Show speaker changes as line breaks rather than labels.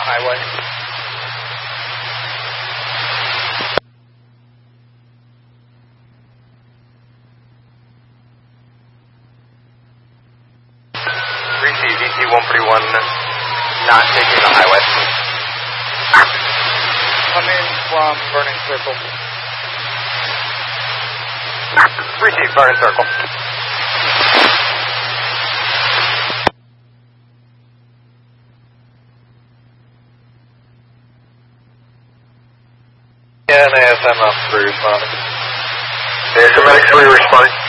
highway.
VC 141, not taking the highway.
Coming from Burning Circle.
Receive Burning Circle.
Yeah, and ASM up 3 responding.
ASMX 3 responding.